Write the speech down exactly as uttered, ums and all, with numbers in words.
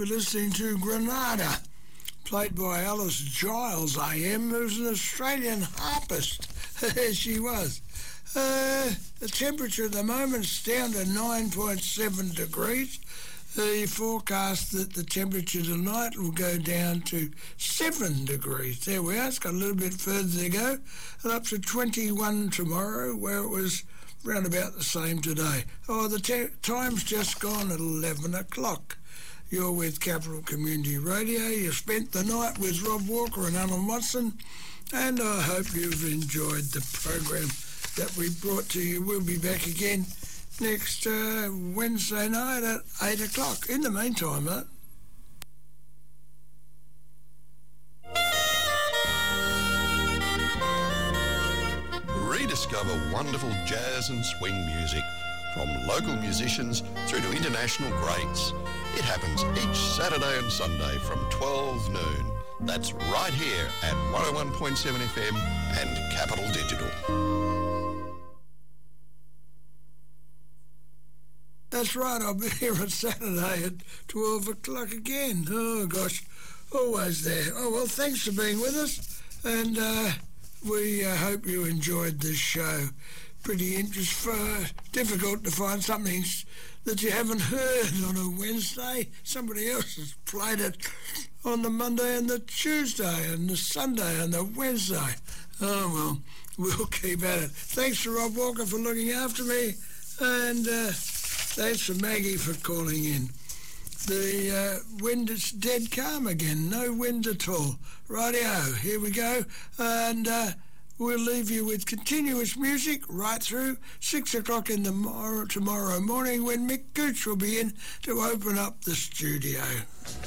We're listening to Granada, played by Alice Giles A M, who's an Australian harpist. She was. Uh, the temperature at the moment is down to nine point seven degrees. The forecast that the temperature tonight will go down to seven degrees. There we are. It's got a little bit further to go. And up to twenty-one tomorrow, where it was round about the same today. Oh, the te- time's just gone at eleven o'clock. You're with Capital Community Radio. You spent the night with Rob Walker and Alan Watson, and I hope you've enjoyed the program that we brought to you. We'll be back again next uh, Wednesday night at eight o'clock. In the meantime, uh, rediscover wonderful jazz and swing music from local musicians through to international greats. It happens each Saturday and Sunday from twelve noon. That's right here at one oh one point seven F M and Capital Digital. That's right, I'll be here on Saturday at twelve o'clock again. Oh, gosh, always there. Oh, well, thanks for being with us, and uh, we uh, hope you enjoyed this show. Pretty interesting, difficult to find something that you haven't heard on a Wednesday. Somebody else has played it on the Monday and the Tuesday and the Sunday and the Wednesday. Oh, well, we'll keep at it. Thanks to Rob Walker for looking after me, and uh, thanks to Maggie for calling in. The uh, wind is dead calm again, no wind at all. Rightio, here we go, and uh, we'll leave you with continuous music right through six o'clock in the mor- tomorrow morning when Mick Gooch will be in to open up the studio.